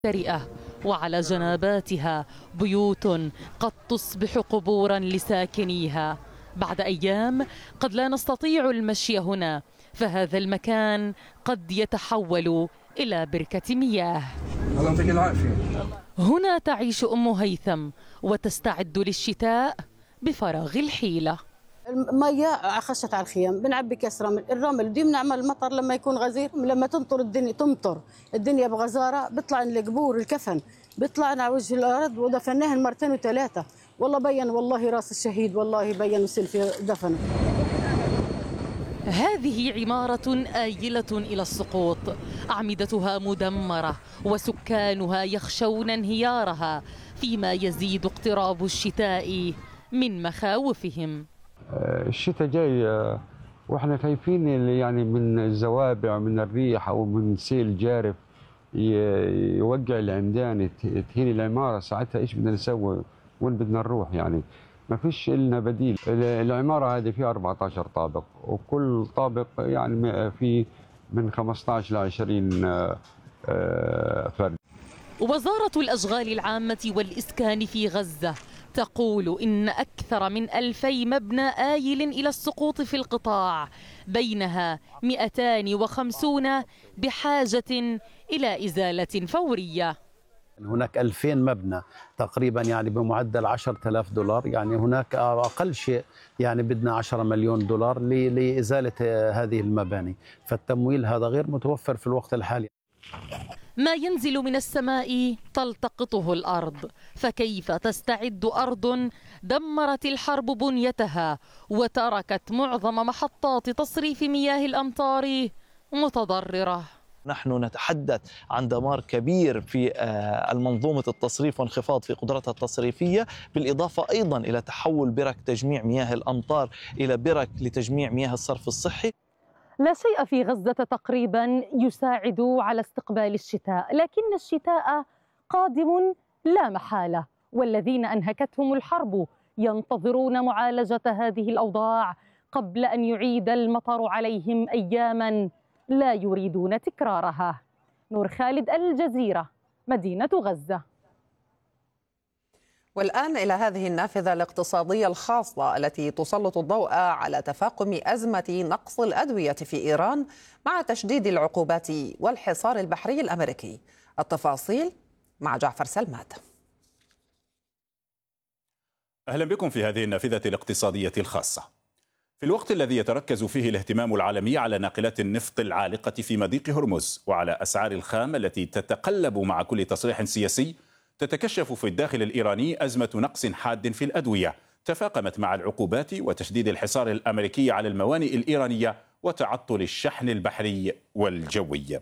مهترئة، وعلى جناباتها بيوت قد تصبح قبورا لساكنيها. بعد أيام قد لا نستطيع المشي هنا، فهذا المكان قد يتحول إلى بركة مياه. الله يعطيك العافية. هنا تعيش أم هيثم وتستعد للشتاء بفراغ الحيلة. المية خشت على الخيام، بنعبي كاس رمل، الرمل بدي بنعمل المطر لما يكون غزير، لما تمطر الدنيا بغزارة بيطلع القبور الكفن بيطلعنا على وجه الأرض، ودفناه مرتين وثلاثة. والله بين والله راس الشهيد، والله بين سلفي دفنه. هذه عمارة آيلة إلى السقوط، أعمدتها مدمرة وسكانها يخشون انهيارها، فيما يزيد اقتراب الشتاء من مخاوفهم. الشتاء جاي واحنا خايفين يعني من الزوابع، من الريح او من سيل جارف يوقع العمدان، تهين العماره. ساعتها ايش بدنا نسوي؟ وين بدنا نروح؟ يعني ما فيش لنا بديل. العماره هذه فيها 14 طابق، وكل طابق يعني في من 15 ل 20 فرد. وزارة الأشغال العامة والإسكان في غزة تقول إن أكثر من 2000 مبنى آيل إلى السقوط في القطاع، بينها 250 بحاجة إلى إزالة فورية. هناك 2000 مبنى تقريبا يعني بمعدل $10,000، يعني هناك أقل شيء يعني بدنا 10 مليون دولار لإزالة هذه المباني، فالتمويل هذا غير متوفر في الوقت الحالي. ما ينزل من السماء تلتقطه الأرض، فكيف تستعد أرض دمرت الحرب بنيتها وتركت معظم محطات تصريف مياه الأمطار متضررة؟ نحن نتحدث عن دمار كبير في المنظومة التصريف وانخفاض في قدرتها التصريفية، بالإضافة أيضا إلى تحول برك تجميع مياه الأمطار إلى برك لتجميع مياه الصرف الصحي. لا شيء في غزة تقريبا يساعد على استقبال الشتاء، لكن الشتاء قادم لا محالة، والذين أنهكتهم الحرب ينتظرون معالجة هذه الأوضاع قبل أن يعيد المطر عليهم أياما لا يريدون تكرارها. نور خالد، الجزيرة، مدينة غزة. والآن إلى هذه النافذة الاقتصادية الخاصة التي تسلط الضوء على تفاقم أزمة نقص الأدوية في إيران مع تشديد العقوبات والحصار البحري الأمريكي. التفاصيل مع جعفر سلمات. أهلا بكم في هذه النافذة الاقتصادية الخاصة. في الوقت الذي يتركز فيه الاهتمام العالمي على ناقلات النفط العالقة في مضيق هرمز وعلى أسعار الخام التي تتقلب مع كل تصريح سياسي، تتكشف في الداخل الإيراني أزمة نقص حاد في الأدوية تفاقمت مع العقوبات وتشديد الحصار الأمريكي على الموانئ الإيرانية وتعطل الشحن البحري والجوي.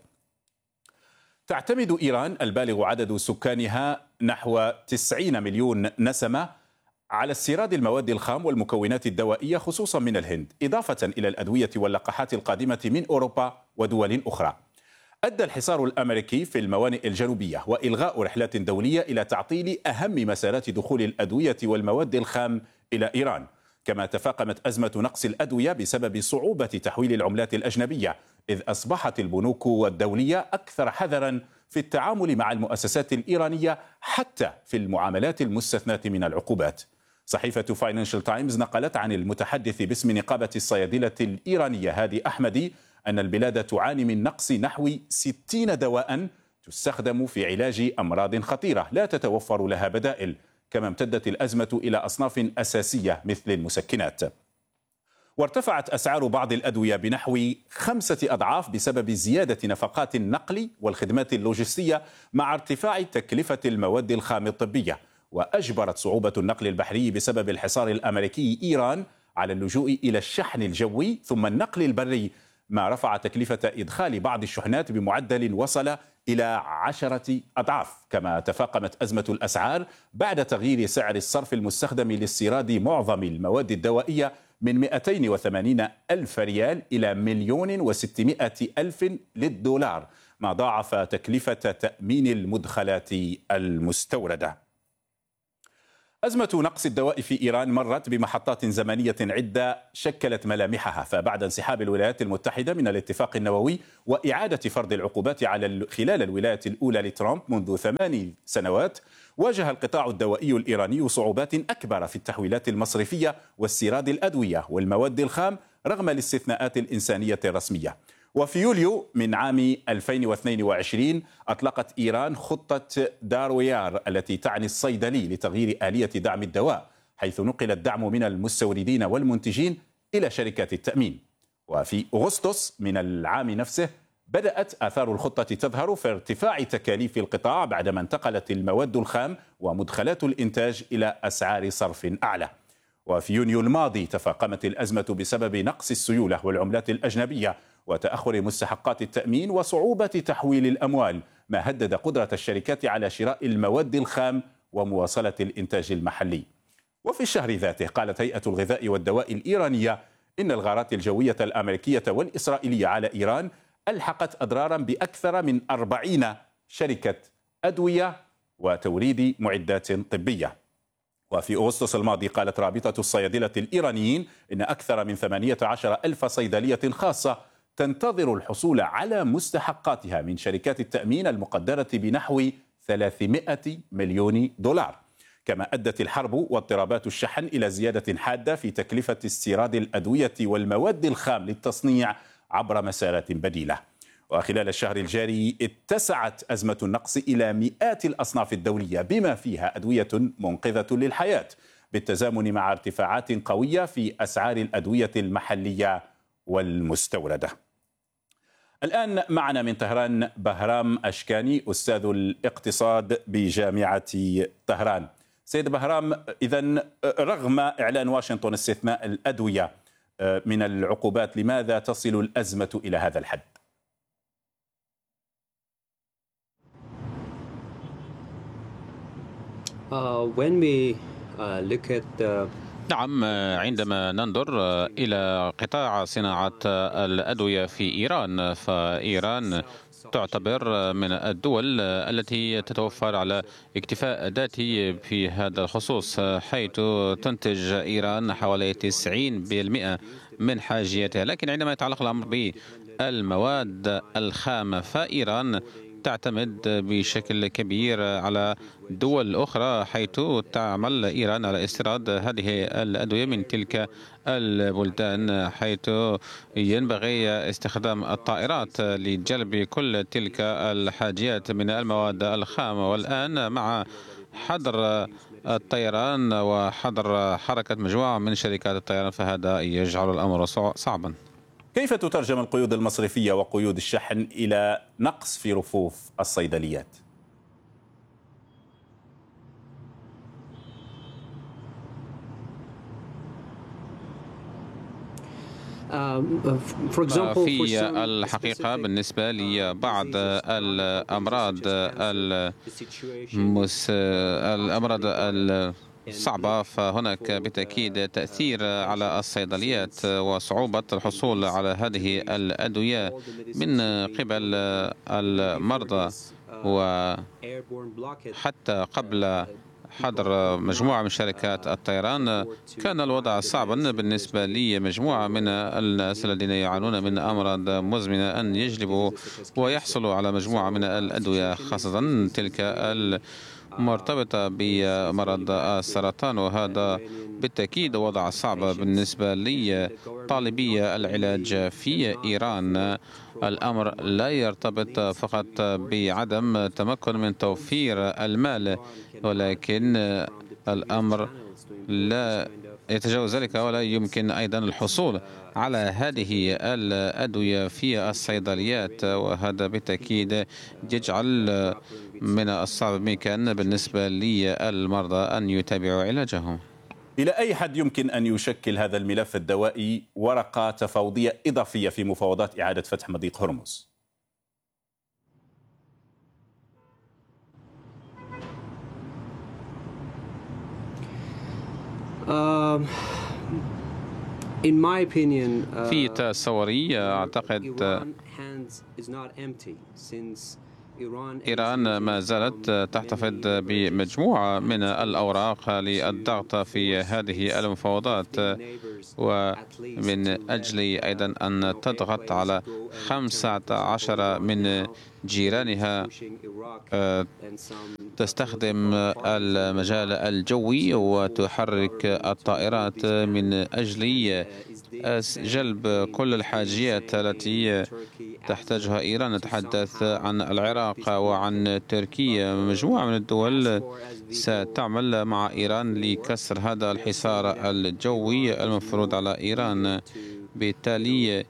تعتمد إيران البالغ عدد سكانها نحو 90 مليون نسمة على استيراد المواد الخام والمكونات الدوائية خصوصا من الهند، إضافة إلى الأدوية واللقاحات القادمة من أوروبا ودول أخرى. أدى الحصار الأمريكي في الموانئ الجنوبية وإلغاء رحلات دولية إلى تعطيل أهم مسارات دخول الأدوية والمواد الخام إلى إيران. كما تفاقمت أزمة نقص الأدوية بسبب صعوبة تحويل العملات الأجنبية، إذ أصبحت البنوك الدولية أكثر حذرا في التعامل مع المؤسسات الإيرانية حتى في المعاملات المستثناة من العقوبات. صحيفة فاينانشال تايمز نقلت عن المتحدث باسم نقابة الصيادلة الإيرانية هادي أحمدي أن البلاد تعاني من نقص نحو 60 دواء تستخدم في علاج أمراض خطيرة لا تتوفر لها بدائل. كما امتدت الأزمة إلى أصناف أساسية مثل المسكنات. وارتفعت أسعار بعض الأدوية بنحو 5 أضعاف بسبب زيادة نفقات النقل والخدمات اللوجستية مع ارتفاع تكلفة المواد الخام الطبية. وأجبرت صعوبة النقل البحري بسبب الحصار الأمريكي إيران على اللجوء إلى الشحن الجوي ثم النقل البري، ما رفع تكلفة إدخال بعض الشحنات بمعدل وصل إلى 10 أضعاف. كما تفاقمت أزمة الأسعار بعد تغيير سعر الصرف المستخدم لاستيراد معظم المواد الدوائية من 280 ألف ريال إلى 1,600,000 للدولار، ما ضاعف تكلفة تأمين المدخلات المستوردة. أزمة نقص الدواء في إيران مرت بمحطات زمنية عدة شكلت ملامحها، فبعد انسحاب الولايات المتحدة من الاتفاق النووي وإعادة فرض العقوبات خلال الولاية الأولى لترامب منذ 8 سنوات، واجه القطاع الدوائي الإيراني صعوبات أكبر في التحويلات المصرفية واستيراد الأدوية والمواد الخام رغم الاستثناءات الإنسانية الرسمية. وفي يوليو من عام 2022 أطلقت إيران خطة دارويار التي تعني الصيدلي لتغيير آلية دعم الدواء، حيث نقل الدعم من المستوردين والمنتجين إلى شركات التأمين. وفي أغسطس من العام نفسه بدأت آثار الخطة تظهر في ارتفاع تكاليف القطاع بعدما انتقلت المواد الخام ومدخلات الإنتاج إلى أسعار صرف أعلى. وفي يونيو الماضي تفاقمت الأزمة بسبب نقص السيولة والعملات الأجنبية وتأخر مستحقات التأمين وصعوبة تحويل الأموال، ما هدد قدرة الشركات على شراء المواد الخام ومواصلة الإنتاج المحلي. وفي الشهر ذاته قالت هيئة الغذاء والدواء الإيرانية إن الغارات الجوية الأمريكية والإسرائيلية على إيران ألحقت أضرارا بأكثر من 40 شركة أدوية وتوريد معدات طبية. وفي أغسطس الماضي قالت رابطة الصيادلة الإيرانيين إن أكثر من 18,000 صيدلية خاصة تنتظر الحصول على مستحقاتها من شركات التأمين المقدرة بنحو 300 مليون دولار. كما أدت الحرب واضطرابات الشحن إلى زيادة حادة في تكلفة استيراد الأدوية والمواد الخام للتصنيع عبر مسارات بديلة. وخلال الشهر الجاري اتسعت أزمة النقص إلى مئات الأصناف الدولية بما فيها أدوية منقذة للحياة، بالتزامن مع ارتفاعات قوية في أسعار الأدوية المحلية والمستوردة. الآن معنا من طهران بهرام أشكاني أستاذ الاقتصاد بجامعة طهران. سيد بهرام، إذن رغم إعلان واشنطن استثناء الأدوية من العقوبات، لماذا تصل الأزمة إلى هذا الحد؟ نعم، عندما ننظر إلى قطاع صناعة الأدوية في إيران، فإيران تعتبر من الدول التي تتوفر على اكتفاء ذاتي في هذا الخصوص، حيث تنتج إيران حوالي 90% من حاجيتها. لكن عندما يتعلق الأمر بالمواد الخام فإيران تعتمد بشكل كبير على دول أخرى، حيث تعمل إيران على استيراد هذه الأدوية من تلك البلدان، حيث ينبغي استخدام الطائرات لجلب كل تلك الحاجيات من المواد الخام. والآن مع حظر الطيران وحظر حركة مجموعة من شركات الطيران فهذا يجعل الأمر صعبا. كيف تترجم القيود المصرفية وقيود الشحن إلى نقص في رفوف الصيدليات؟ في الحقيقة بالنسبة لبعض الأمراض الصعبة فهناك بالتأكيد تأثير على الصيدليات وصعوبة الحصول على هذه الأدوية من قبل المرضى. وحتى قبل حظر مجموعة من شركات الطيران كان الوضع صعبا بالنسبة لمجموعة من الناس الذين يعانون من أمراض مزمنة أن يجلبوا ويحصلوا على مجموعة من الأدوية، خاصة تلك مرتبطة بمرض السرطان، وهذا بالتأكيد وضع صعب بالنسبة لطالبي العلاج في إيران. الأمر لا يرتبط فقط بعدم تمكن من توفير المال، ولكن الأمر لا يتجاوز ذلك، ولا يمكن أيضا الحصول على هذه الأدوية في الصيدليات، وهذا بالتأكيد يجعل من الصعب بإمكان بالنسبة للمرضى أن يتابعوا علاجهم. إلى أي حد يمكن أن يشكل هذا الملف الدوائي ورقة تفاوضية إضافية في مفاوضات إعادة فتح مضيق هرمز؟ في تصوري أعتقد إيران ما زالت تحتفظ بمجموعة من الأوراق للضغط في هذه المفاوضات، ومن أجل أيضا أن تضغط على 15 من جيرانها تستخدم المجال الجوي وتحرك الطائرات من أجل جلب كل الحاجيات التي تحتاجها إيران. نتحدث عن العراق وعن تركيا. مجموعة من الدول ستعمل مع إيران لكسر هذا الحصار الجوي المفروض على إيران. بالتالي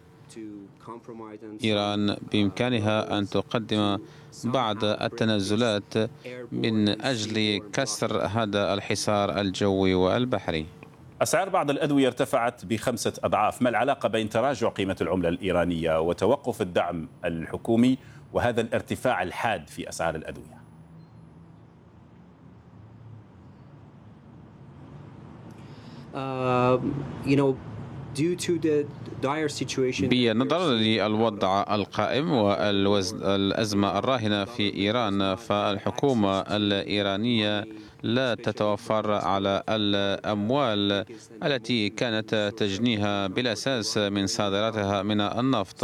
إيران بإمكانها أن تقدم بعض التنازلات من أجل كسر هذا الحصار الجوي والبحري. أسعار بعض الأدوية ارتفعت ب5 أضعاف. ما العلاقة بين تراجع قيمة العملة الإيرانية وتوقف الدعم الحكومي وهذا الارتفاع الحاد في أسعار الأدوية؟ بالنظر للوضع القائم والأزمة الراهنة في إيران، فالحكومة الإيرانية لا تتوفر على الأموال التي كانت تجنيها بالأساس من صادراتها من النفط.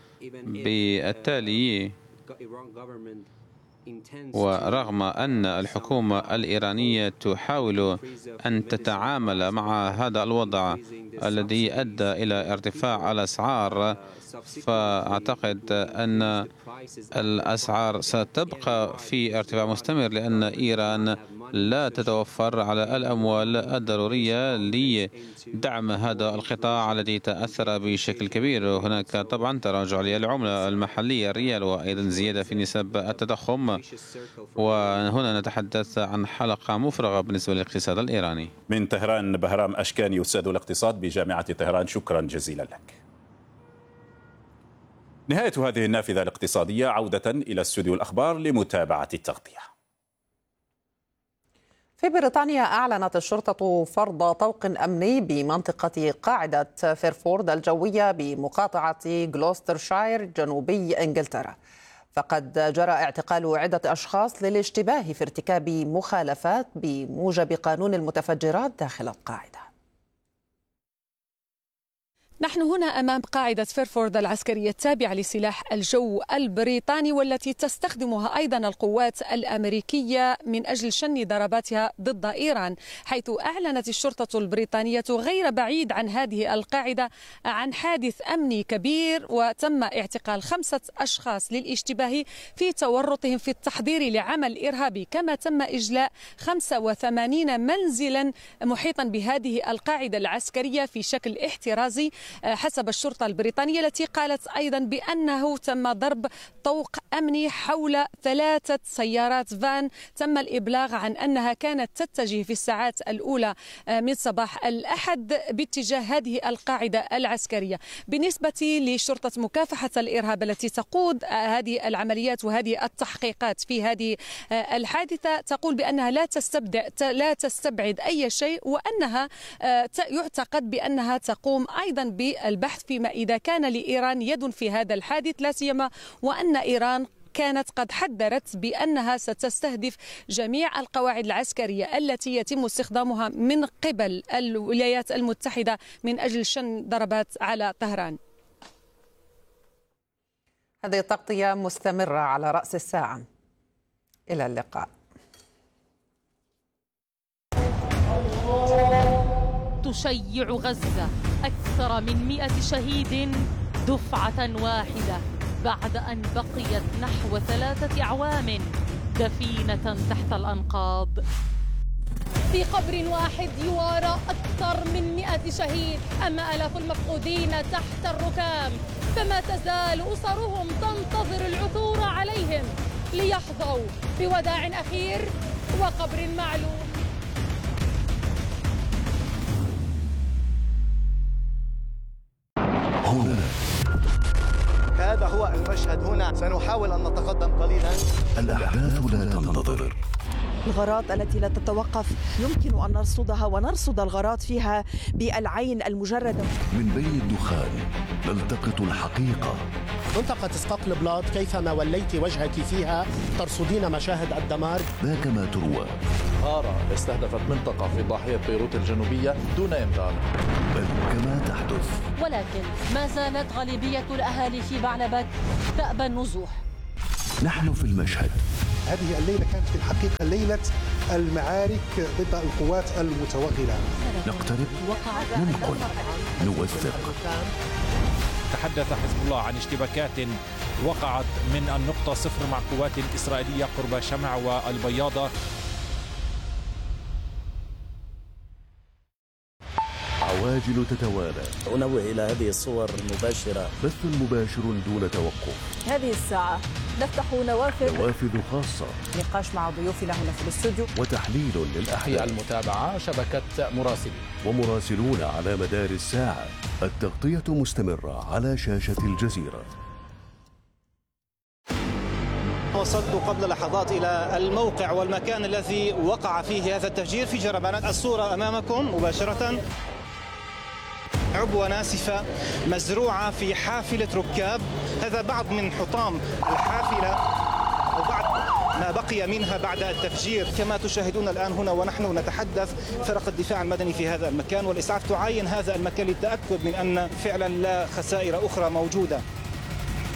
بالتالي ورغم أن الحكومة الإيرانية تحاول أن تتعامل مع هذا الوضع الذي أدى إلى ارتفاع الأسعار، فأعتقد أن الأسعار ستبقى في ارتفاع مستمر، لأن إيران لا تتوفر على الأموال الضرورية لدعم هذا القطاع الذي تأثر بشكل كبير. هناك طبعا تراجع للعملة المحلية الريال، وأيضا زيادة في نسب التضخم، وهنا نتحدث عن حلقة مفرغة بالنسبة للاقتصاد الإيراني. من طهران بهرام أشكاني، أستاذ الاقتصاد بجامعة طهران، شكرا جزيلا لك. نهاية هذه النافذة الاقتصادية، عودة إلى استوديو الأخبار لمتابعة التغطية. في بريطانيا أعلنت الشرطة فرض طوق أمني بمنطقة قاعدة فيرفورد الجوية بمقاطعة غلوسترشاير جنوبي إنجلترا، فقد جرى اعتقال عدة أشخاص للاشتباه في ارتكاب مخالفات بموجب قانون المتفجرات داخل القاعدة. نحن هنا أمام قاعدة فيرفورد العسكرية التابعة لسلاح الجو البريطاني، والتي تستخدمها أيضا القوات الأمريكية من أجل شن ضرباتها ضد إيران، حيث أعلنت الشرطة البريطانية غير بعيد عن هذه القاعدة عن حادث أمني كبير، وتم اعتقال 5 أشخاص للاشتباه في تورطهم في التحضير لعمل إرهابي، كما تم إجلاء 85 منزلا محيطا بهذه القاعدة العسكرية في شكل احترازي حسب الشرطة البريطانية، التي قالت أيضا بأنه تم ضرب طوق أمني حول 3 سيارات فان تم الإبلاغ عن أنها كانت تتجه في الساعات الأولى من صباح الأحد باتجاه هذه القاعدة العسكرية. بالنسبة لشرطة مكافحة الإرهاب التي تقود هذه العمليات وهذه التحقيقات في هذه الحادثة، تقول بأنها لا تستبعد أي شيء، وأنها يعتقد بأنها تقوم أيضا بالبحث فيما إذا كان لإيران يد في هذا الحادث، لا سيما وأن إيران كانت قد حذرت بأنها ستستهدف جميع القواعد العسكرية التي يتم استخدامها من قبل الولايات المتحدة من أجل شن ضربات على طهران. هذه التغطية مستمرة على رأس الساعة. إلى اللقاء. تشيع غزة أكثر من 100 شهيد دفعة واحدة بعد أن بقيت نحو 3 أعوام دفينة تحت الأنقاض. في قبر واحد يوارى أكثر من 100 شهيد، أما آلاف المفقودين تحت الركام، فما تزال أسرهم تنتظر العثور عليهم ليحظوا بوداع أخير وقبر معلوم. هذا هو المشهد هنا. سنحاول أن نتقدم قليلا. الأحداث لا تنتظر. الغارات التي لا تتوقف يمكن أن نرصدها ونرصد الغارات فيها بالعين المجردة. من بين الدخان نلتقط الحقيقة. منطقة اسقاق البلاط كيفما وليت وجهك فيها ترصدين مشاهد الدمار. ذاك ما تروى. غارة استهدفت منطقة في ضاحية بيروت الجنوبية دون إنذار. بل كما تحدث. ولكن ما زالت غالبية الأهالي في بعلبك تأبى النزوح. نحن في المشهد. هذه الليلة كانت في الحقيقة ليلة المعارك ضد القوات المتوغلة. نقترب، ننقل، نوثق. تحدث حزب الله عن اشتباكات وقعت من النقطة 0 مع قوات إسرائيلية قرب شمع والبياضة. عواجل تتوالى. أنوه إلى هذه الصور المباشرة. بث مباشر دون توقف. هذه الساعة نفتح نوافذ خاصة. نقاش مع ضيوفنا هنا في الاستوديو. وتحليل للأحداث. المتابعة شبكة مراسلين. ومراسلون على مدار الساعة. التغطية مستمرة على شاشة الجزيرة. وصلت قبل لحظات إلى الموقع والمكان الذي وقع فيه هذا التفجير في جربانات. الصورة أمامكم مباشرة. عبوة ناسفة مزروعة في حافلة ركاب. هذا بعض من حطام الحافلة أو بعض ما بقي منها بعد التفجير. كما تشاهدون الآن هنا ونحن نتحدث، فرق الدفاع المدني في هذا المكان والإسعاف تعاين هذا المكان للتأكد من أن فعلا لا خسائر أخرى موجودة.